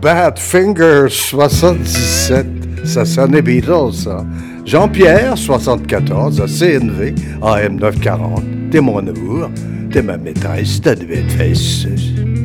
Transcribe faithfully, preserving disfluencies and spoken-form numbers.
Badfinger soixante-dix-sept. Ça sonnait Beatles, ça. Jean-Pierre, soixante-quatorze, à C N V, A M neuf cent quarante. T'es mon amour, t'es ma maîtresse, t'as de belles fesses.